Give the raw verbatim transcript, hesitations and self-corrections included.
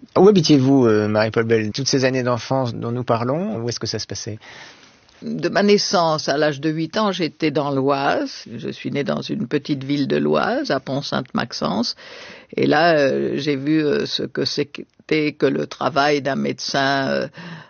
Où habitiez-vous, euh, Marie-Paule Bell? Toutes ces années d'enfance dont nous parlons, où est-ce que ça se passait? De ma naissance, à l'âge de huit ans, j'étais dans l'Oise. Je suis née dans une petite ville de l'Oise, à Pont-Sainte-Maxence. Et là, euh, j'ai vu euh, ce que c'était que le travail d'un médecin euh,